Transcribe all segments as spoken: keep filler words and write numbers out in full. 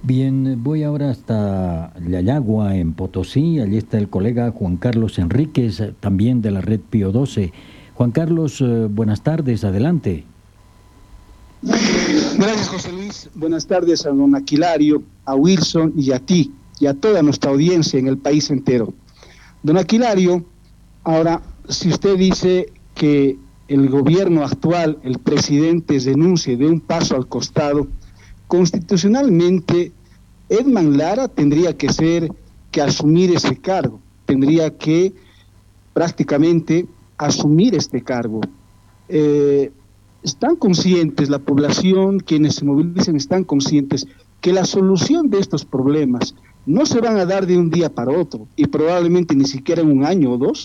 Bien, voy ahora hasta Yayagua, en Potosí. Allí está el colega Juan Carlos Enríquez, eh, también de la red Pío doce. Juan Carlos, eh, buenas tardes, adelante. Gracias, José Luis. Buenas tardes a don Aquilario, a Wilson y a ti, y a toda nuestra audiencia en el país entero. Don Aquilario, ahora, si usted dice que el gobierno actual, el presidente, renuncie de un paso al costado, constitucionalmente, Edman Lara tendría que ser, que asumir ese cargo, tendría que prácticamente asumir este cargo. Eh, están conscientes, la población, quienes se movilizan, están conscientes que la solución de estos problemas no se van a dar de un día para otro, y probablemente ni siquiera en un año o dos.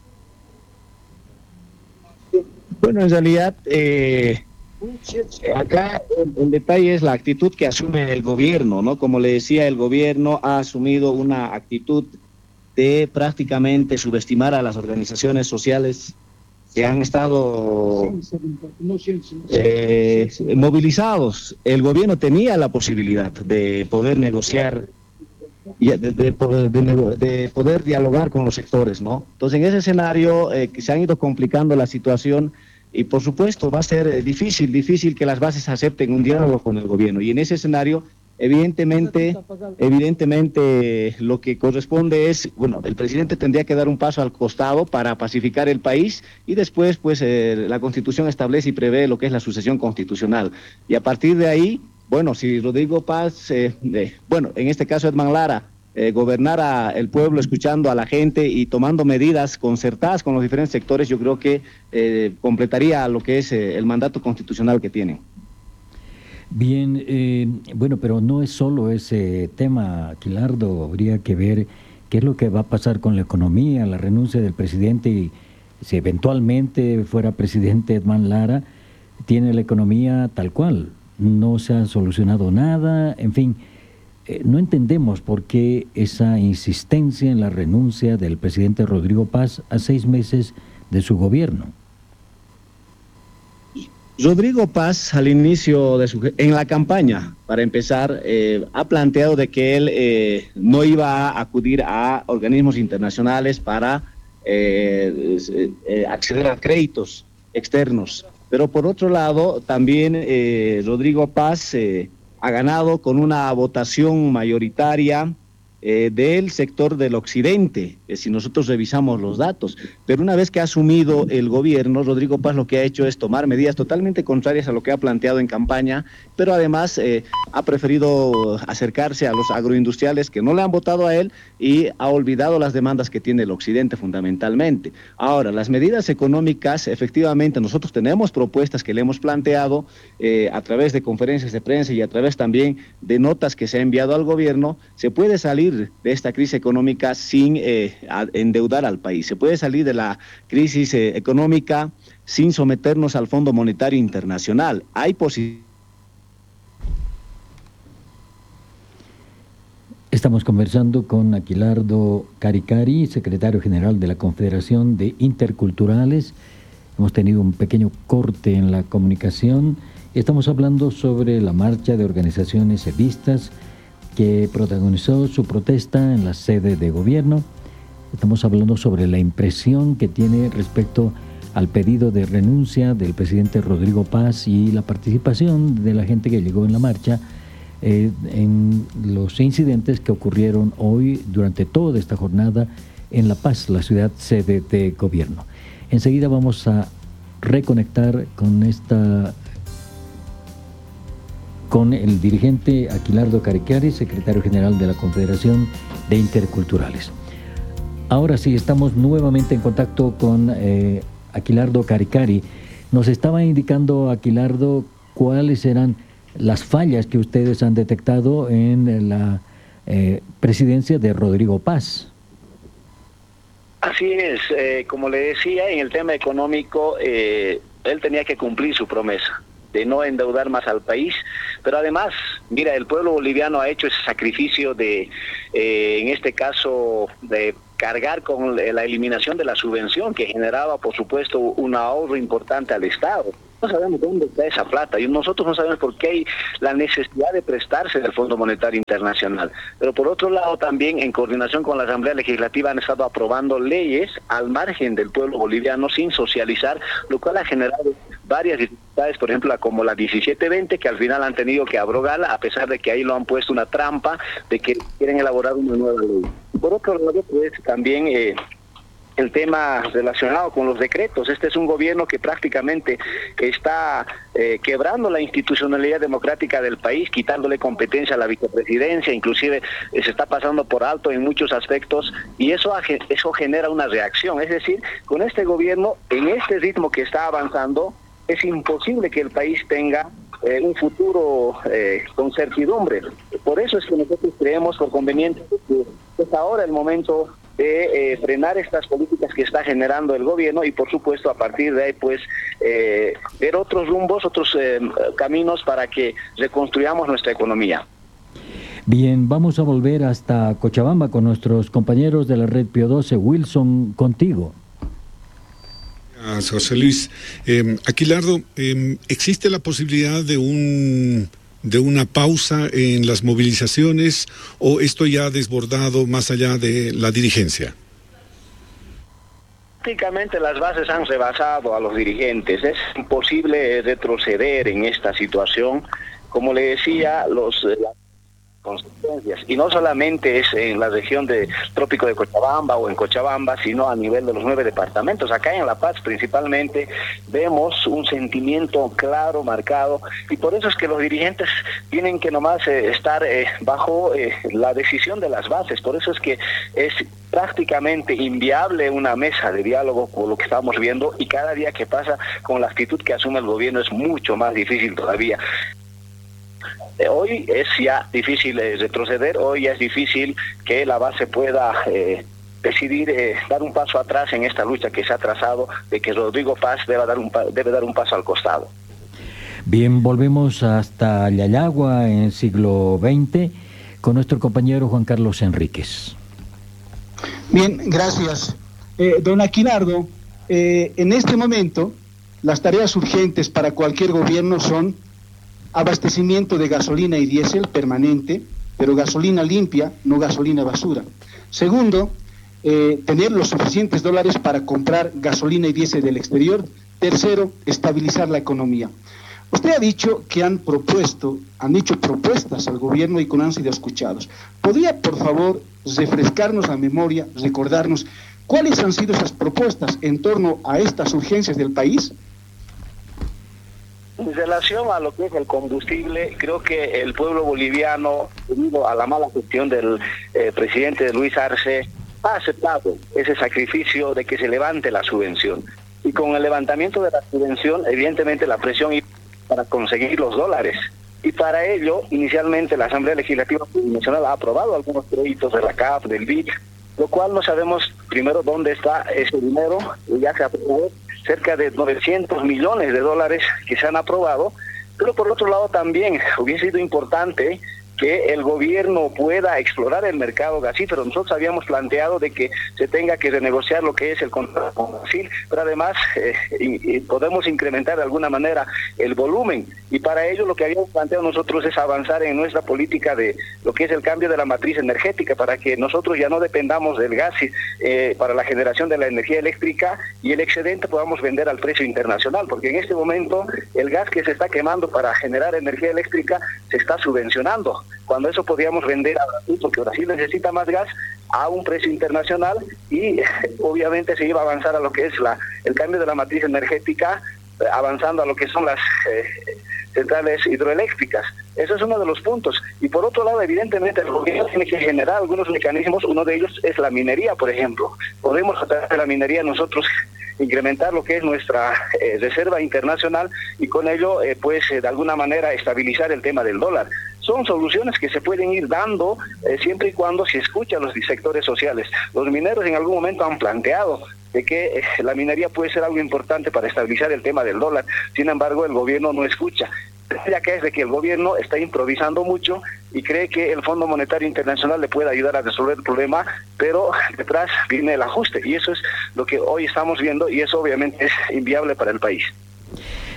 Bueno, en realidad, eh, acá el, el detalle es la actitud que asume el gobierno, ¿no? Como le decía, el gobierno ha asumido una actitud de prácticamente subestimar a las organizaciones sociales que han estado eh, movilizados. El gobierno tenía la posibilidad de poder negociar y de, de, de, de poder dialogar con los sectores, ¿no? Entonces, en ese escenario eh, que se han ido complicando la situación y, por supuesto, va a ser eh, difícil, difícil que las bases acepten un diálogo con el gobierno. Y en ese escenario, evidentemente, evidentemente, lo que corresponde es, bueno, el presidente tendría que dar un paso al costado para pacificar el país y después, pues, eh, la Constitución establece y prevé lo que es la sucesión constitucional. Y a partir de ahí, bueno, si Rodrigo Paz, eh, eh, bueno, en este caso Edman Lara, eh, gobernara el pueblo escuchando a la gente y tomando medidas concertadas con los diferentes sectores, yo creo que eh, completaría lo que es eh, el mandato constitucional que tienen. Bien, eh, bueno, pero no es solo ese tema, Aquilardo. Habría que ver qué es lo que va a pasar con la economía, la renuncia del presidente, y si eventualmente fuera presidente Edman Lara, tiene la economía tal cual. No se ha solucionado nada, en fin, eh, no entendemos por qué esa insistencia en la renuncia del presidente Rodrigo Paz a seis meses de su gobierno. Rodrigo Paz, al inicio de su, en la campaña, para empezar, eh, ha planteado de que él eh, no iba a acudir a organismos internacionales para eh, eh, acceder a créditos externos. Pero por otro lado, también eh, Rodrigo Paz eh, ha ganado con una votación mayoritaria eh, del sector del occidente, eh, si nosotros revisamos los datos. Pero una vez que ha asumido el gobierno, Rodrigo Paz lo que ha hecho es tomar medidas totalmente contrarias a lo que ha planteado en campaña, pero además eh, ha preferido acercarse a los agroindustriales que no le han votado a él y ha olvidado las demandas que tiene el occidente fundamentalmente. Ahora, las medidas económicas, efectivamente, nosotros tenemos propuestas que le hemos planteado eh, a través de conferencias de prensa y a través también de notas que se ha enviado al gobierno. Se puede salir de esta crisis económica sin eh, endeudar al país. Se puede salir de la crisis eh, económica sin someternos al Fondo Monetario Internacional. Hay posibilidades. Estamos conversando con Aquilardo Caricari, secretario general de la Confederación de Interculturales. Hemos tenido un pequeño corte en la comunicación. Estamos hablando sobre la marcha de organizaciones evistas que protagonizó su protesta en la sede de gobierno. Estamos hablando sobre la impresión que tiene respecto al pedido de renuncia del presidente Rodrigo Paz y la participación de la gente que llegó en la marcha eh, en los incidentes que ocurrieron hoy durante toda esta jornada en La Paz, la ciudad sede de gobierno. Enseguida vamos a reconectar con esta con el dirigente Aquilardo Caricari, secretario general de la Confederación de Interculturales. Ahora sí, estamos nuevamente en contacto con eh, Aquilardo Caricari. Nos estaba indicando, Aquilardo, cuáles eran las fallas que ustedes han detectado en la eh, presidencia de Rodrigo Paz. Así es, eh, como le decía, en el tema económico, eh, él tenía que cumplir su promesa de no endeudar más al país, pero además, mira, el pueblo boliviano ha hecho ese sacrificio de, eh, en este caso, de cargar con la eliminación de la subvención que generaba, por supuesto, un ahorro importante al Estado. no sabemos dónde está esa plata y nosotros no sabemos por qué hay la necesidad de prestarse del Fondo Monetario Internacional. Pero por otro lado también, en coordinación con la Asamblea Legislativa, han estado aprobando leyes al margen del pueblo boliviano sin socializar, lo cual ha generado varias dificultades, por ejemplo, como la diecisiete veinte, que al final han tenido que abrogarla, a pesar de que ahí lo han puesto una trampa de que quieren elaborar una nueva ley. Por otro lado, pues también eh, el tema relacionado con los decretos. Este es un gobierno que prácticamente está eh, quebrando la institucionalidad democrática del país, quitándole competencia a la vicepresidencia, inclusive eh, se está pasando por alto en muchos aspectos, y eso, eso genera una reacción. Es decir, con este gobierno, en este ritmo que está avanzando, es imposible que el país tenga eh, un futuro eh, con certidumbre. Por eso es que nosotros creemos por conveniente que es ahora el momento de eh, frenar estas políticas que está generando el gobierno y por supuesto a partir de ahí pues eh, ver otros rumbos, otros eh, caminos para que reconstruyamos nuestra economía. Bien, vamos a volver hasta Cochabamba con nuestros compañeros de la Red Pío doce. Wilson, contigo. José Luis, eh, Aquilardo, eh, ¿existe la posibilidad de un de una pausa en las movilizaciones o esto ya ha desbordado más allá de la dirigencia? Prácticamente las bases han rebasado a los dirigentes. Es imposible retroceder en esta situación. Como le decía, los las consecuencias, y no solamente es en la región del trópico de Cochabamba o en Cochabamba, sino a nivel de los nueve departamentos. Acá en La Paz principalmente vemos un sentimiento claro, marcado, y por eso es que los dirigentes tienen que nomás eh, estar eh, bajo eh, la decisión de las bases. Por eso es que es prácticamente inviable una mesa de diálogo con lo que estamos viendo, y cada día que pasa con la actitud que asume el gobierno es mucho más difícil todavía. Hoy es ya difícil eh, retroceder, hoy ya es difícil que la base pueda eh, decidir eh, dar un paso atrás en esta lucha que se ha trazado de que Rodrigo Paz debe dar un, debe dar un paso al costado. Bien, volvemos hasta Yayagua en el siglo veinte con nuestro compañero Juan Carlos Enríquez. Bien, gracias. Eh, don Aquilardo, eh, en este momento las tareas urgentes para cualquier gobierno son abastecimiento de gasolina y diésel permanente, pero gasolina limpia, no gasolina basura. Segundo, eh, tener los suficientes dólares para comprar gasolina y diésel del exterior. Tercero, estabilizar la economía. Usted ha dicho que han propuesto, han hecho propuestas al gobierno y que no han sido escuchados. ¿Podría, por favor, refrescarnos la memoria, recordarnos cuáles han sido esas propuestas en torno a estas urgencias del país? En relación a lo que es el combustible, creo que el pueblo boliviano, debido a la mala gestión del eh, presidente Luis Arce, ha aceptado ese sacrificio de que se levante la subvención. Y con el levantamiento de la subvención, evidentemente la presión iba para conseguir los dólares. Y para ello, inicialmente la Asamblea Legislativa Nacional ha aprobado algunos proyectos de la C A F, del B I C, lo cual no sabemos primero dónde está ese dinero. Ya se aprobó cerca de novecientos millones de dólares que se han aprobado, pero por otro lado también hubiese sido importante que el gobierno pueda explorar el mercado gasífero. Nosotros habíamos planteado de que se tenga que renegociar lo que es el contrato con Brasil, pero además eh, y, y podemos incrementar de alguna manera el volumen, y para ello lo que habíamos planteado nosotros es avanzar en nuestra política de lo que es el cambio de la matriz energética, para que nosotros ya no dependamos del gas eh, para la generación de la energía eléctrica, y el excedente podamos vender al precio internacional, porque en este momento el gas que se está quemando para generar energía eléctrica se está subvencionando, cuando eso podíamos vender a Brasil, porque Brasil necesita más gas, a un precio internacional, y obviamente se iba a avanzar a lo que es la el cambio de la matriz energética, avanzando a lo que son las eh, centrales hidroeléctricas. Eso es uno de los puntos. Y por otro lado, evidentemente, el gobierno tiene que generar algunos mecanismos. Uno de ellos es la minería, por ejemplo. Podemos, a través de la minería, nosotros incrementar lo que es nuestra eh, reserva internacional, y con ello, eh, pues, eh, de alguna manera, estabilizar el tema del dólar. Son soluciones que se pueden ir dando eh, siempre y cuando se escucha a los sectores sociales. Los mineros en algún momento han planteado de que eh, la minería puede ser algo importante para estabilizar el tema del dólar. Sin embargo, el gobierno no escucha. Ya que es de que el gobierno está improvisando mucho y cree que el Fondo Monetario Internacional le puede ayudar a resolver el problema, pero detrás viene el ajuste, y eso es lo que hoy estamos viendo, y eso obviamente es inviable para el país.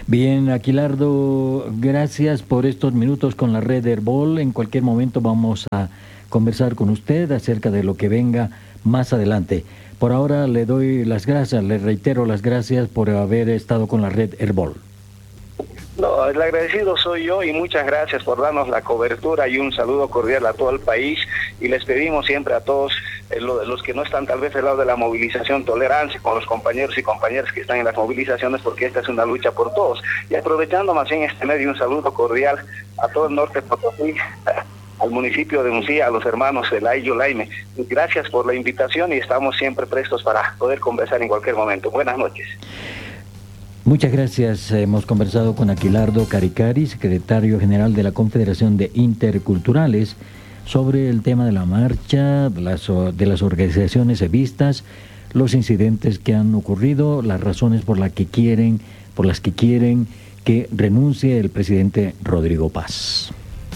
Bien, Aquilardo, gracias por estos minutos con la red Herbol. En cualquier momento vamos a conversar con usted acerca de lo que venga más adelante. Por ahora le doy las gracias, le reitero las gracias por haber estado con la red Herbol. No, el agradecido soy yo y muchas gracias por darnos la cobertura y un saludo cordial a todo el país, y les pedimos siempre a todos eh, lo, los que no están tal vez del lado de la movilización, tolerancia con los compañeros y compañeras que están en las movilizaciones, porque esta es una lucha por todos. Y aprovechando más bien este medio, un saludo cordial a todo el norte de Potosí, al municipio de Uncía, a los hermanos de Layo Laime. Gracias por la invitación y estamos siempre prestos para poder conversar en cualquier momento. Buenas noches. Muchas gracias. Hemos conversado con Aquilardo Caricari, secretario general de la Confederación de Interculturales, sobre el tema de la marcha, de las, de las organizaciones evistas, los incidentes que han ocurrido, las razones por las que quieren, por las que quieren que renuncie el presidente Rodrigo Paz.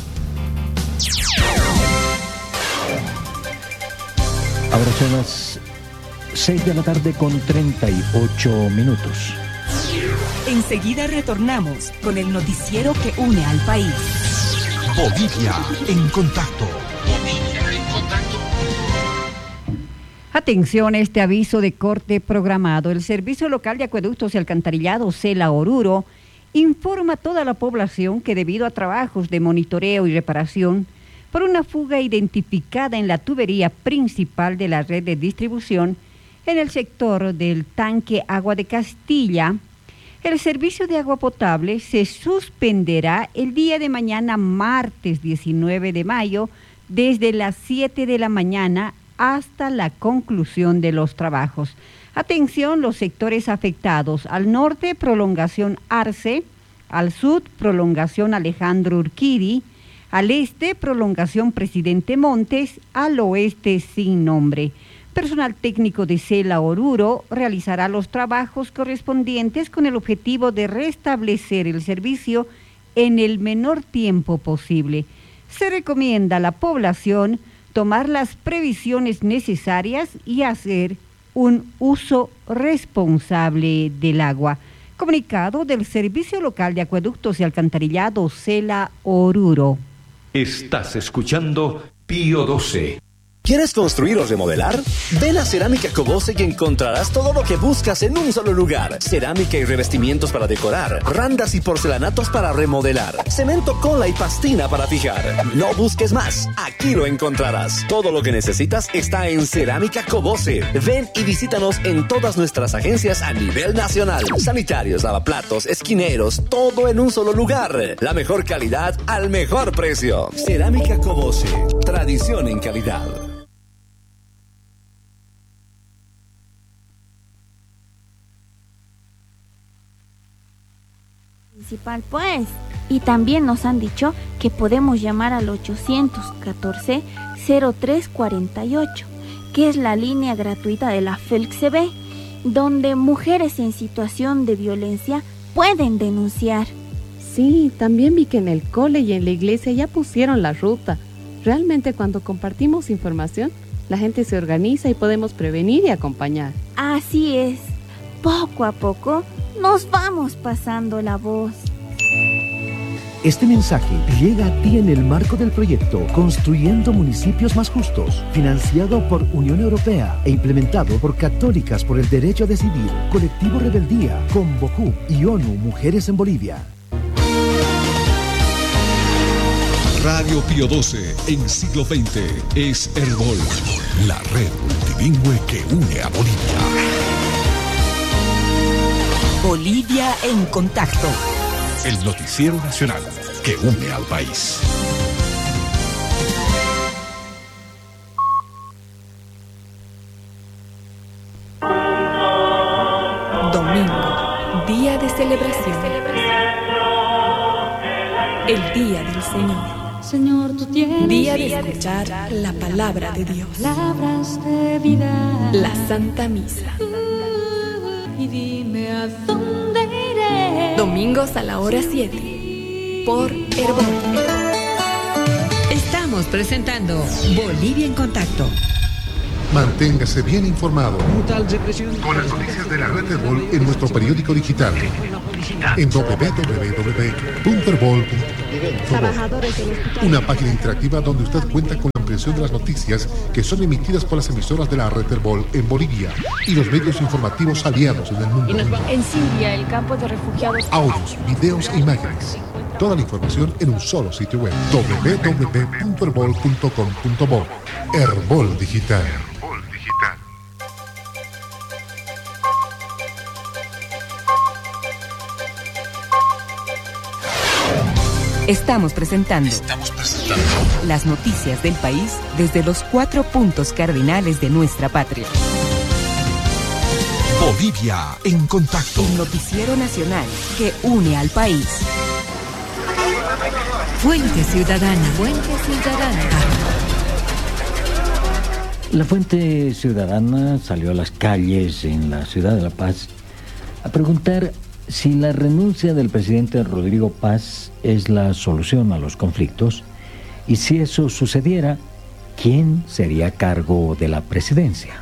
Ahora son las seis de la tarde con treinta y ocho minutos. Enseguida retornamos con el noticiero que une al país. Bolivia en contacto. Bolivia en contacto. Atención a este aviso de corte programado. El Servicio Local de Acueductos y Alcantarillado, CELA Oruro, informa a toda la población que debido a trabajos de monitoreo y reparación por una fuga identificada en la tubería principal de la red de distribución en el sector del tanque Agua de Castilla, el servicio de agua potable se suspenderá el día de mañana, martes diecinueve de mayo, desde las siete de la mañana hasta la conclusión de los trabajos. Atención, los sectores afectados: al norte, prolongación Arce; al sur, prolongación Alejandro Urquidi; al este, prolongación Presidente Montes; al oeste, sin nombre. Personal técnico de CELA Oruro realizará los trabajos correspondientes con el objetivo de restablecer el servicio en el menor tiempo posible. Se recomienda a la población tomar las previsiones necesarias y hacer un uso responsable del agua. Comunicado del Servicio Local de Acueductos y Alcantarillado, CELA Oruro. Estás escuchando Pío doce. ¿Quieres construir o remodelar? Ven a Cerámica Cobose y encontrarás todo lo que buscas en un solo lugar. Cerámica y revestimientos para decorar, randas y porcelanatos para remodelar, cemento, cola y pastina para fijar. No busques más, aquí lo encontrarás. Todo lo que necesitas está en Cerámica Cobose. Ven y visítanos en todas nuestras agencias a nivel nacional. Sanitarios, lavaplatos, esquineros, todo en un solo lugar. La mejor calidad al mejor precio. Cerámica Cobose, tradición en calidad. Pues, y también nos han dicho que podemos llamar al ochocientos catorce cero tres cuarenta y ocho, que es la línea gratuita de la FELCSB, donde mujeres en situación de violencia pueden denunciar. Sí, también vi que en el cole y en la iglesia ya pusieron la ruta. Realmente cuando compartimos información, la gente se organiza y podemos prevenir y acompañar. Así es, poco a poco nos vamos pasando la voz. Este mensaje llega a ti en el marco del proyecto Construyendo Municipios Más Justos, financiado por Unión Europea e implementado por Católicas por el Derecho a Decidir, Colectivo Rebeldía, Convojú y ONU Mujeres en Bolivia. Radio Pío doce en siglo veinte es Herbol, la red multilingüe que une a Bolivia. Bolivia en contacto. El noticiero nacional que une al país. Domingo, día de celebración. El día del Señor. Señor, tú tienes día de escuchar la palabra de Dios. Palabras de vida. La Santa Misa. Y dime a dónde iré. Domingos a la hora siete por Herbol. Estamos presentando Bolivia en Contacto. Manténgase bien informado con las noticias de la red Herbol en nuestro periódico digital en doble u doble u doble u punto herbol punto com. Una página interactiva donde usted cuenta con la ampliación de las noticias que son emitidas por las emisoras de la red Herbol en Bolivia y los medios informativos aliados en el mundo. En Siria, el campo de refugiados. Audios, videos e imágenes. Toda la información en un solo sitio web. doble u doble u doble u punto herbol punto com punto bo. Herbol Digital. Estamos presentando, Estamos presentando las noticias del país desde los cuatro puntos cardinales de nuestra patria. Bolivia en contacto. El noticiero nacional que une al país. Fuente Ciudadana. Fuente Ciudadana. La Fuente Ciudadana salió a las calles en la ciudad de La Paz a preguntar si la renuncia del presidente Rodrigo Paz es la solución a los conflictos y si eso sucediera, ¿quién sería a cargo de la presidencia?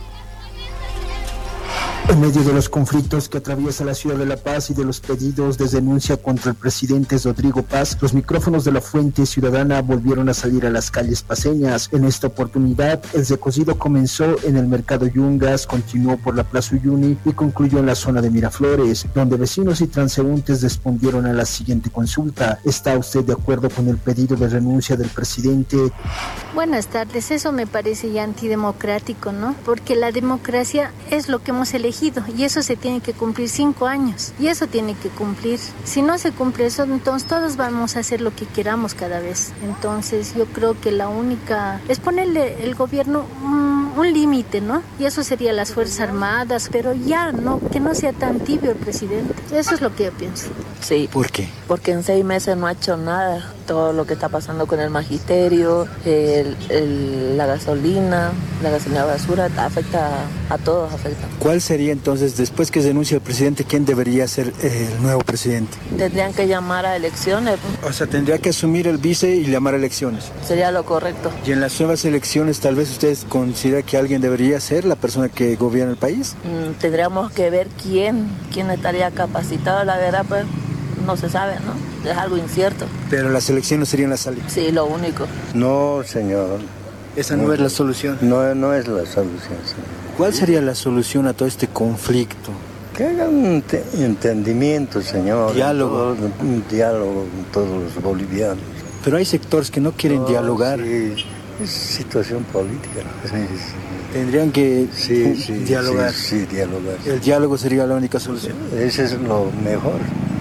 En medio de los conflictos que atraviesa la ciudad de La Paz y de los pedidos de denuncia contra el presidente Rodrigo Paz, los micrófonos de la Fuente Ciudadana volvieron a salir a las calles paceñas. En esta oportunidad, el recorrido comenzó en el Mercado Yungas, continuó por la Plaza Uyuni y concluyó en la zona de Miraflores, donde vecinos y transeúntes respondieron a la siguiente consulta. ¿Está usted de acuerdo con el pedido de renuncia del presidente? Buenas tardes, eso me parece ya antidemocrático, ¿no? Porque la democracia es lo que hemos elegido y eso se tiene que cumplir cinco años y eso tiene que cumplir. Si no se cumple eso, entonces todos vamos a hacer lo que queramos cada vez. Entonces yo creo que la única es ponerle el gobierno un, un límite, ¿no? Y eso sería las Fuerzas Armadas, pero ya, ¿no? Que no sea tan tibio el presidente. Eso es lo que yo pienso. Sí. ¿Por qué? Porque en seis meses no ha hecho nada. Todo lo que está pasando con el magisterio, el, el, la gasolina, la gasolina basura, afecta a, a todos, afecta. ¿Cuál sería entonces, después que se denuncie el presidente, quién debería ser eh, el nuevo presidente? Tendrían que llamar a elecciones. O sea, tendría que asumir el vice y llamar a elecciones. Sería lo correcto. Y en las nuevas elecciones, tal vez ustedes consideran que alguien debería ser la persona que gobierna el país. Mm, tendríamos que ver quién, quién estaría capacitado, la verdad, pues no se sabe, ¿no? Es algo incierto. Pero las elecciones serían la salida. Sí, lo único. No, señor. Esa no, no es la solución. No, no es la solución, señor. ¿Cuál sería la solución a todo este conflicto? Que hagan un te- entendimiento, señor. Diálogo. Todo, un diálogo con todos los bolivianos. Pero hay sectores que no quieren no, dialogar. Sí, es situación política. Sí, sí. Tendrían que sí, sí, dialogar. Sí, sí, dialogar. El diálogo sería la única solución. Ese es lo mejor.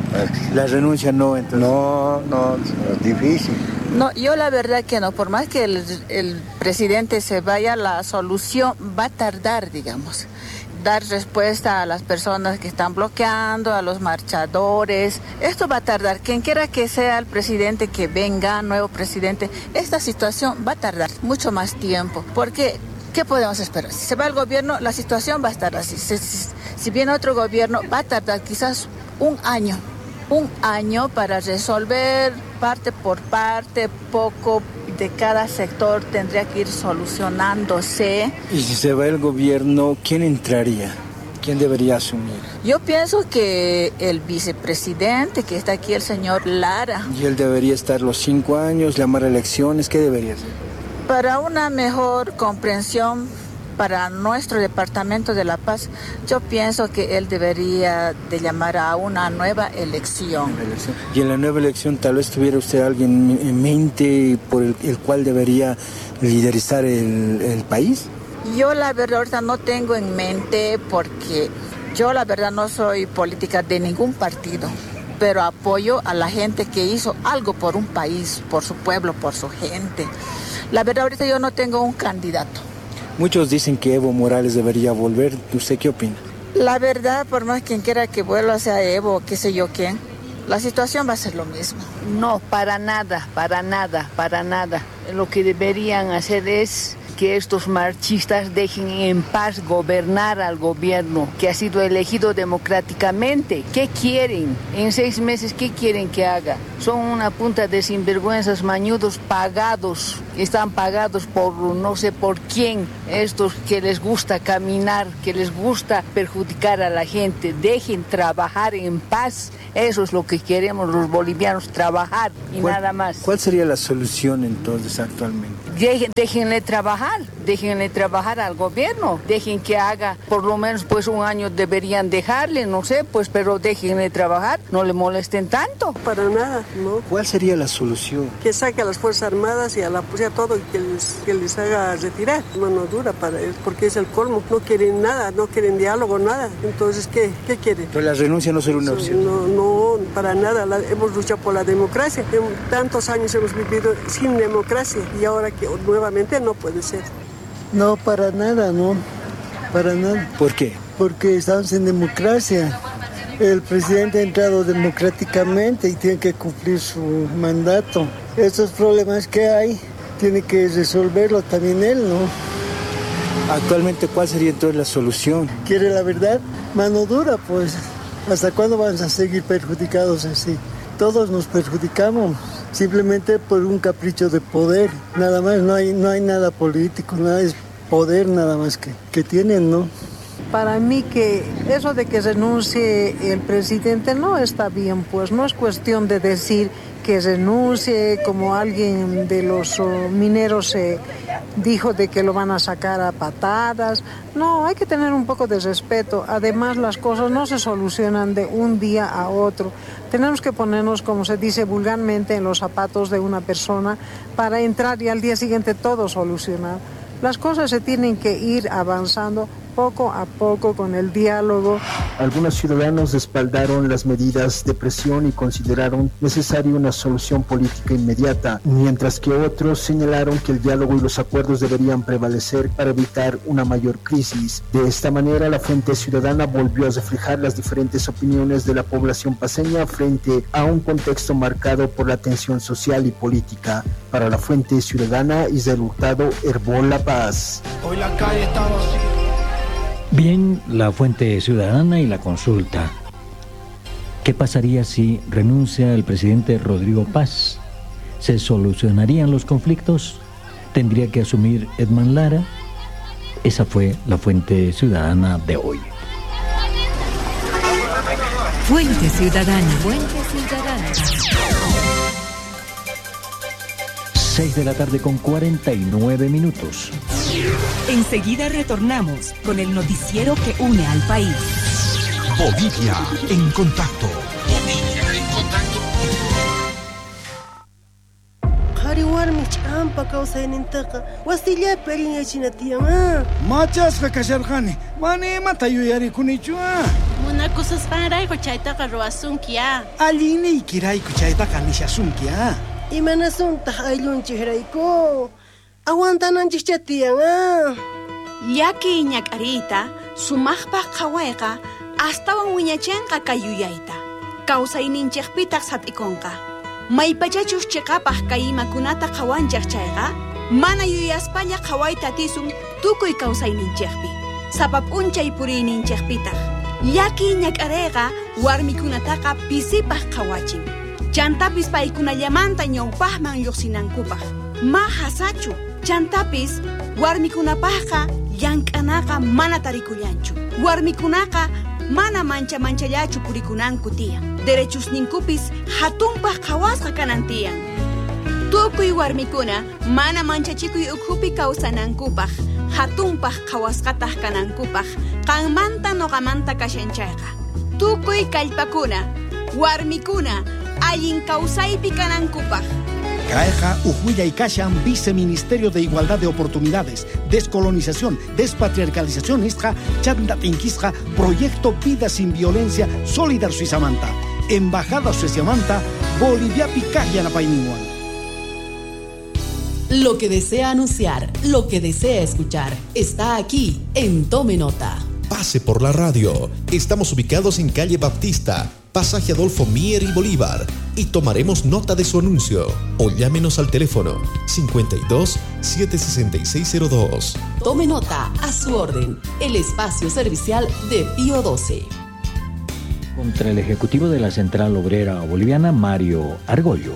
La renuncia no, entonces. No, no, es difícil. No, yo la verdad que no, por más que el, el presidente se vaya, la solución va a tardar, digamos. Dar respuesta a las personas que están bloqueando, a los marchadores. Esto va a tardar. Quien quiera que sea el presidente que venga, nuevo presidente, esta situación va a tardar mucho más tiempo. Porque, ¿qué podemos esperar? Si se va el gobierno, la situación va a estar así. Si, si, si viene otro gobierno, va a tardar quizás un año. Un año para resolver parte por parte, poco de cada sector tendría que ir solucionándose. Y si se va el gobierno, ¿quién entraría? ¿Quién debería asumir? Yo pienso que el vicepresidente, que está aquí, el señor Lara. Y él debería estar los cinco años, llamar a elecciones, ¿qué debería hacer? Para una mejor comprensión para nuestro departamento de La Paz, yo pienso que él debería de llamar a una nueva elección. Y en la nueva elección tal vez tuviera usted a alguien en mente por el, el cual debería liderizar el, el país. Yo la verdad ahorita no tengo en mente porque yo la verdad no soy política de ningún partido, pero apoyo a la gente que hizo algo por un país, por su pueblo, por su gente. La verdad ahorita yo no tengo un candidato. Muchos dicen que Evo Morales debería volver. ¿Usted qué opina? La verdad, por más quien quiera que vuelva, sea Evo o qué sé yo quién, la situación va a ser lo mismo. No, para nada, para nada, para nada. Lo que deberían hacer es que estos marchistas dejen en paz gobernar al gobierno que ha sido elegido democráticamente. ¿Qué quieren? En seis meses, ¿qué quieren que haga? son una punta de sinvergüenzas mañudos pagados, están pagados por no sé por quién, estos que les gusta caminar, que les gusta perjudicar a la gente. Dejen trabajar en paz, eso es lo que queremos los bolivianos, trabajar y nada más. ¿Cuál sería la solución entonces actualmente? Dejen, déjenle trabajar, déjenle trabajar al gobierno, dejen que haga por lo menos pues un año deberían dejarle, no sé, pues pero déjenle trabajar, no le molesten tanto. Para nada, ¿no? ¿Cuál sería la solución? Que saque a las Fuerzas Armadas y a la policía todo y que les, que les haga retirar. Mano dura para ellos, porque es el colmo, no quieren nada, no quieren diálogo, nada. Entonces, ¿qué, qué quieren? Pero la renuncia no será una opción. No, no, para nada, la, hemos luchado por la democracia, en tantos años hemos vivido sin democracia y ahora que nuevamente no puede ser. No, para nada, no, para nada. ¿Por qué? Porque estamos en democracia. El presidente ha entrado democráticamente y tiene que cumplir su mandato. Esos problemas que hay, tiene que resolverlo también él, ¿no? Actualmente, ¿cuál sería entonces la solución? ¿Quiere la verdad? Mano dura, pues. ¿Hasta cuándo vamos a seguir perjudicados así? Todos nos perjudicamos, simplemente por un capricho de poder. Nada más, no hay, no hay nada político, nada es poder nada más que, que tienen, ¿no? Para mí que eso de que renuncie el presidente no está bien, pues no es cuestión de decir que renuncie como alguien de los oh, mineros eh, dijo de que lo van a sacar a patadas. No, hay que tener un poco de respeto. Además, las cosas no se solucionan de un día a otro. Tenemos que ponernos, como se dice vulgarmente, en los zapatos de una persona para entrar y al día siguiente todo solucionar. Las cosas se tienen que ir avanzando poco a poco con el diálogo. Algunos ciudadanos respaldaron las medidas de presión y consideraron necesaria una solución política inmediata, mientras que otros señalaron que el diálogo y los acuerdos deberían prevalecer para evitar una mayor crisis. De esta manera, la Fuente Ciudadana volvió a reflejar las diferentes opiniones de la población paceña frente a un contexto marcado por la tensión social y política. Para la Fuente Ciudadana, Israel Hurtado, Herbol La Paz. Hoy la calle está vacía. Bien, la Fuente Ciudadana y la consulta. ¿Qué pasaría si renuncia el presidente Rodrigo Paz? ¿Se solucionarían los conflictos? ¿Tendría que asumir Edman Lara? Esa fue la Fuente Ciudadana de hoy. Fuente Ciudadana. Fuente Ciudadana. seis de la tarde con cuarenta y nueve minutos. Enseguida retornamos con el noticiero que une al país. Bolivia en contacto. Bolivia en contacto. Hariwarmi champa kawsaynintaqa wasillapi allinyachinatiyan. Machasqa kasharqani, mana imata yuyarikunichu. Munakusaspanrayku chaytaqa ruwasunkiya. Alliniykirayku chaytaqa nishasunkiya. Imanasuntaq ayllunchikrayku aguantananchikcha tiyan. Llaki ñak'ariyta sumaqpaq qhawayqa astawan wiñachanqa kay yuyayta kawsayninchikpitaq sat'ikunqa maypachachus chiqapaq kay imakunata qhawanchik chayqa mana yuyaspalla qhawayta tisun tukuy kawsayninchikpi sapa p'unchay puriyninchikpitaq llaki ñak'arayqa warmikunataqa pisipaq qhawachin chantapis paykunallamanta ñawpaqman lluqsinankupaq ma hasachu chantapis warmikunapaqqa llank'anaqa mana tarikullanchu warmikunaqa mana mancha manchallachu purikunanku tiyan derechusninkupis hatunpaq qhawasqa kanan tiyan tukuy warmikuna mana manchachikuy ukhupi kawsanankupaq hatunpaq qhawasqataq kanankupaq qanmanta noqamanta kashanchayqa tukuy kallpakuna warmikuna allin kawsaypi kanankupaq. Caeja Ujuya y Kashan, Viceministerio de Igualdad de Oportunidades, Descolonización, Despatriarcalización, Isja, Chandatinquisja, Proyecto Vida Sin Violencia, Solidar Suizamanta, Embajada Suizamanta, Bolivia Picaya Napaininguan. Lo que desea anunciar, lo que desea escuchar, está aquí en Tome Nota. Pase por la radio. Estamos ubicados en calle Baptista, pasaje Adolfo Mier y Bolívar, y tomaremos nota de su anuncio. O llámenos al teléfono cincuenta y dos, setecientos sesenta y seis cero dos. Tome nota, a su orden, el espacio servicial de Pío doce. Contra el ejecutivo de la Central Obrera Boliviana, Mario Argollo.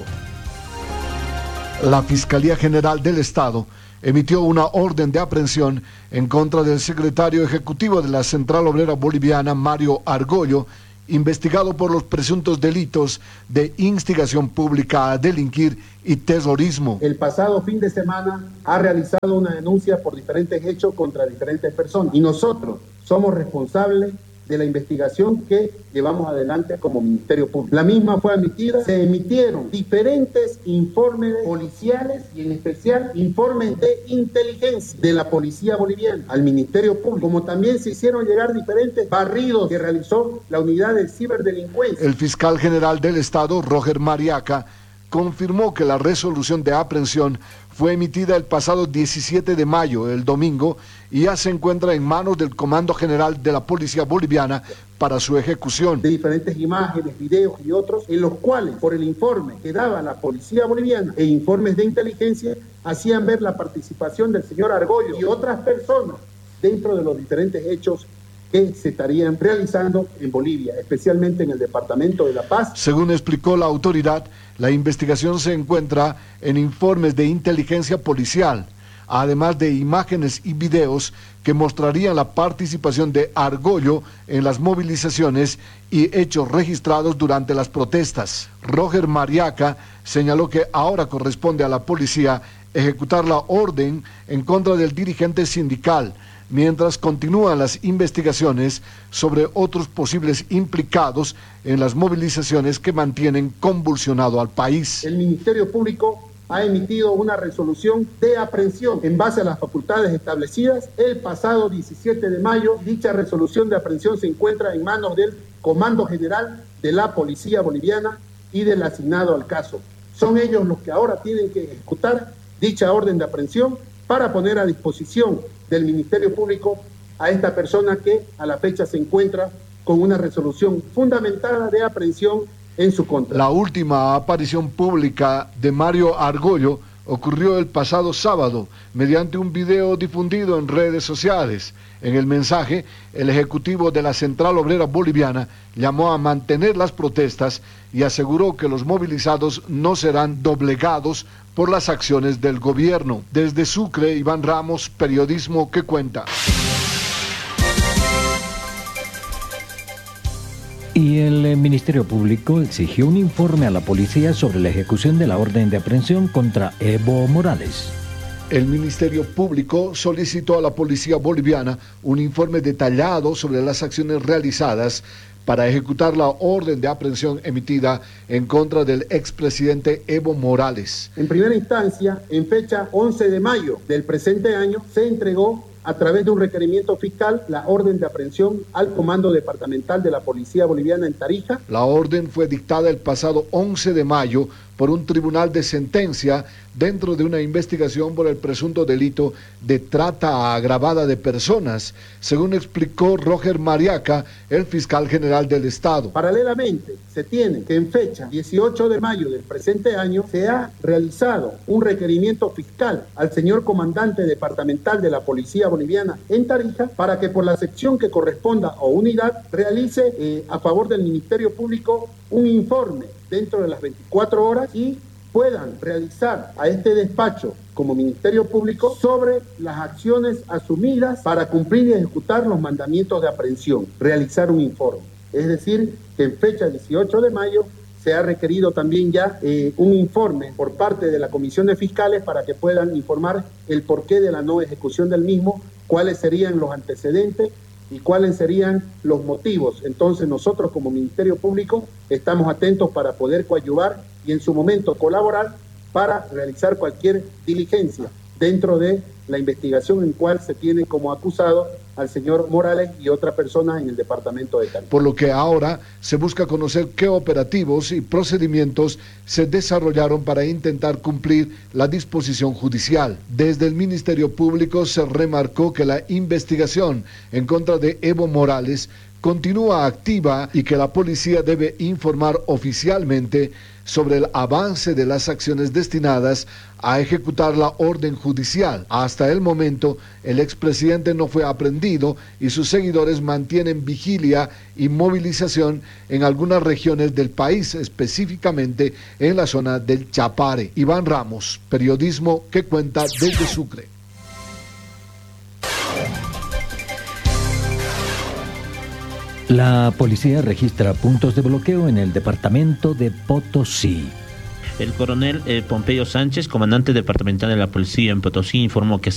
La Fiscalía General del Estado emitió una orden de aprehensión en contra del secretario ejecutivo de la Central Obrera Boliviana, Mario Argollo, investigado por los presuntos delitos de instigación pública a delinquir y terrorismo. El pasado fin de semana ha realizado una denuncia por diferentes hechos contra diferentes personas y nosotros somos responsables de la investigación que llevamos adelante como Ministerio Público. La misma fue emitida, se emitieron diferentes informes policiales y en especial informes de inteligencia de la Policía Boliviana al Ministerio Público, como también se hicieron llegar diferentes barridos que realizó la Unidad de Ciberdelincuencia. El fiscal general del Estado, Roger Mariaca, confirmó que la resolución de aprehensión fue emitida el pasado diecisiete de mayo, el domingo, y ya se encuentra en manos del Comando General de la Policía Boliviana para su ejecución. De diferentes imágenes, videos y otros, en los cuales, por el informe que daba la Policía Boliviana e informes de inteligencia, hacían ver la participación del señor Argollo y otras personas dentro de los diferentes hechos que se estarían realizando en Bolivia, especialmente en el departamento de La Paz. Según explicó la autoridad, la investigación se encuentra en informes de inteligencia policial, además de imágenes y videos que mostrarían la participación de Argollo en las movilizaciones y hechos registrados durante las protestas. Roger Mariaca señaló que ahora corresponde a la policía ejecutar la orden en contra del dirigente sindical, mientras continúan las investigaciones sobre otros posibles implicados en las movilizaciones que mantienen convulsionado al país. El Ministerio Público ha emitido una resolución de aprehensión en base a las facultades establecidas el pasado diecisiete de mayo. Dicha resolución de aprehensión se encuentra en manos del Comando General de la Policía Boliviana y del asignado al caso. Son ellos los que ahora tienen que ejecutar dicha orden de aprehensión para poner a disposición del Ministerio Público a esta persona que a la fecha se encuentra con una resolución fundamentada de aprehensión en su contra. La última aparición pública de Mario Argollo ocurrió el pasado sábado mediante un video difundido en redes sociales. En el mensaje, el ejecutivo de la Central Obrera Boliviana llamó a mantener las protestas y aseguró que los movilizados no serán doblegados por las acciones del gobierno. Desde Sucre, Iván Ramos, Periodismo que Cuenta. Y el Ministerio Público exigió un informe a la policía sobre la ejecución de la orden de aprehensión contra Evo Morales. El Ministerio Público solicitó a la Policía Boliviana un informe detallado sobre las acciones realizadas para ejecutar la orden de aprehensión emitida en contra del expresidente Evo Morales. En primera instancia, en fecha once de mayo del presente año, se entregó a través de un requerimiento fiscal la orden de aprehensión al Comando Departamental de la Policía Boliviana en Tarija. La orden fue dictada el pasado once de mayo por un tribunal de sentencia dentro de una investigación por el presunto delito de trata agravada de personas, según explicó Roger Mariaca, el fiscal general del Estado. Paralelamente, se tiene que en fecha dieciocho de mayo del presente año se ha realizado un requerimiento fiscal al señor comandante departamental de la Policía Boliviana en Tarija para que por la sección que corresponda o unidad realice eh, a favor del Ministerio Público un informe dentro de las veinticuatro horas y puedan realizar a este despacho como Ministerio Público sobre las acciones asumidas para cumplir y ejecutar los mandamientos de aprehensión, realizar un informe. Es decir, que en fecha dieciocho de mayo se ha requerido también ya eh, un informe por parte de la Comisión de Fiscales para que puedan informar el porqué de la no ejecución del mismo, cuáles serían los antecedentes y cuáles serían los motivos. Entonces nosotros como Ministerio Público estamos atentos para poder coadyuvar y en su momento colaborar para realizar cualquier diligencia dentro de la investigación en cual se tiene como acusado al señor Morales y otra persona en el departamento de Cali. Por lo que ahora se busca conocer qué operativos y procedimientos se desarrollaron para intentar cumplir la disposición judicial. Desde el Ministerio Público se remarcó que la investigación en contra de Evo Morales continúa activa y que la policía debe informar oficialmente sobre el avance de las acciones destinadas a ejecutar la orden judicial. Hasta el momento, el expresidente no fue aprehendido y sus seguidores mantienen vigilia y movilización en algunas regiones del país, específicamente en la zona del Chapare. Iván Ramos, periodismo que cuenta desde Sucre. La policía registra puntos de bloqueo en el departamento de Potosí. El coronel eh, Pompeyo Sánchez, comandante departamental de la policía en Potosí, informó que